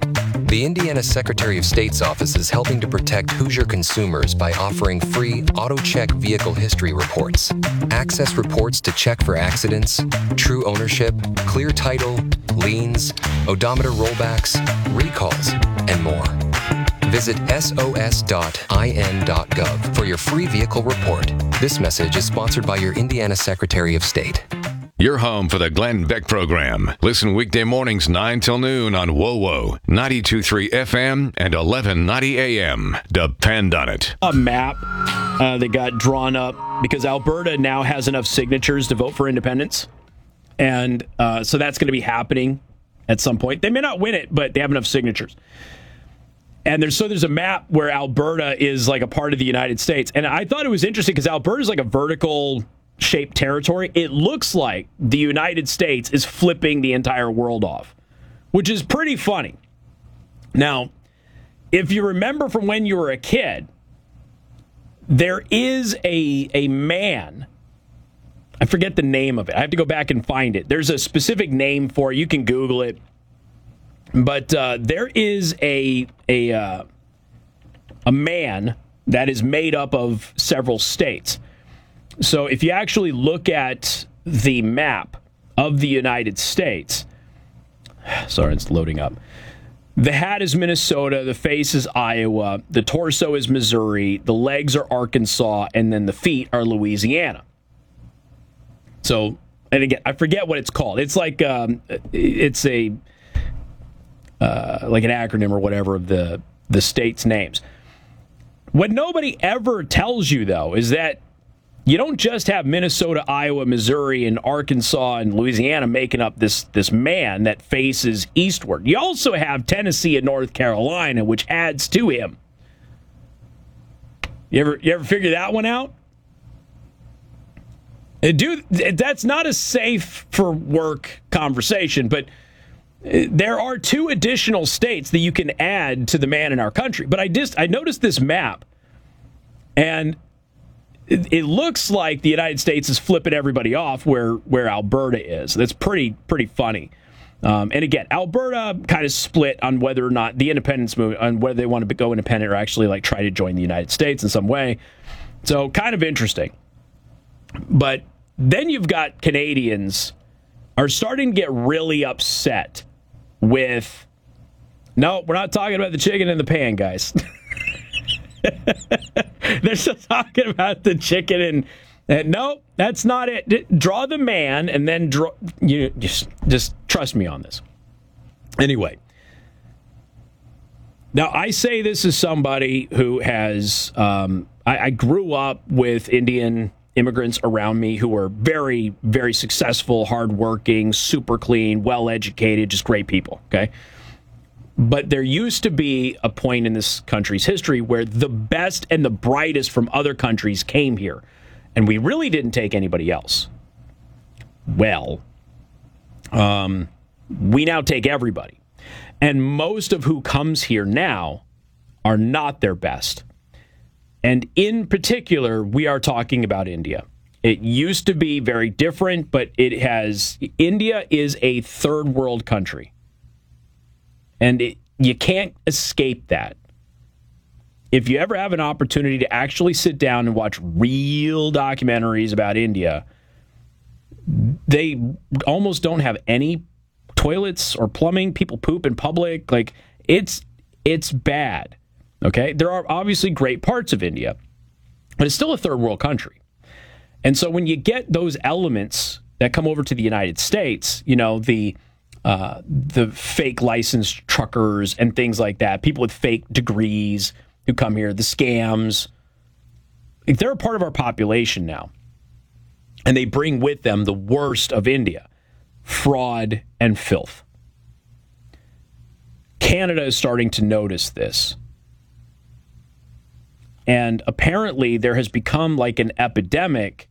The Indiana Secretary of State's office is helping to protect Hoosier consumers by offering free AutoCheck vehicle history reports. Access reports to check for accidents, true ownership, clear title, liens, odometer rollbacks, recalls, and more. Visit sos.in.gov for your free vehicle report. This message is sponsored by your Indiana Secretary of State. You're home for the Glenn Beck Program. Listen weekday mornings 9 till noon on WOWO, 92.3 FM and 1190 AM. Depend on it. A map that got drawn up because Alberta now has enough signatures to vote for independence. And so that's going to be happening at some point. They may not win it, but they have enough signatures. And there's a map where Alberta is like a part of the United States. And I thought it was interesting because Alberta is like a vertical shaped territory. It looks like the United States is flipping the entire world off, which is pretty funny. Now, if you remember from when you were a kid, there is a man. I forget the name of it. I have to go back and find it. There's a specific name for it. You can Google it. But there is a man that is made up of several states. So if you actually look at the map of the United States, sorry, it's loading up. The hat is Minnesota, the face is Iowa, the torso is Missouri, the legs are Arkansas, and then the feet are Louisiana. So, and again, I forget what it's called. It's like it's a like an acronym or whatever of the states' names. What nobody ever tells you, though, is that you don't just have Minnesota, Iowa, Missouri, and Arkansas and Louisiana making up this man that faces eastward. You also have Tennessee and North Carolina, which adds to him. You ever figure that one out? Dude, that's not a safe for work conversation, but there are two additional states that you can add to the man in our country. But I noticed this map, and it looks like the United States is flipping everybody off where Alberta is. That's pretty funny. And again, Alberta kind of split on whether or not the independence movement, on whether they want to go independent or actually like try to join the United States in some way. So kind of interesting. But then you've got Canadians are starting to get really upset with, no, we're not talking about the chicken in the pan, guys. They're still talking about the chicken and no, that's not it. Draw the man and then just trust me on this. Anyway, now I say this as somebody who has, I grew up with Indian immigrants around me who were very, very successful, hardworking, super clean, well-educated, just great people, okay? But there used to be a point in this country's history where the best and the brightest from other countries came here, and we really didn't take anybody else. Well, we now take everybody. And most of who comes here now are not their best. And in particular, we are talking about India. It used to be very different, but India is a third world country. And you can't escape that. If you ever have an opportunity to actually sit down and watch real documentaries about India, they almost don't have any toilets or plumbing. People poop in public. Like, it's bad. Okay, there are obviously great parts of India, but it's still a third world country. And so when you get those elements that come over to the United States, you know, the fake licensed truckers and things like that, people with fake degrees who come here, the scams, they're a part of our population now. And they bring with them the worst of India, fraud and filth. Canada is starting to notice this. And apparently there has become like an epidemic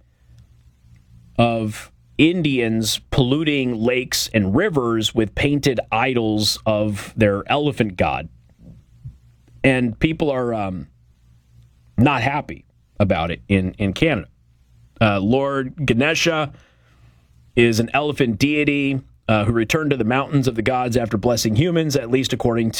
of Indians polluting lakes and rivers with painted idols of their elephant god. And people are not happy about it in Canada. Lord Ganesha is an elephant deity who returned to the mountains of the gods after blessing humans, at least according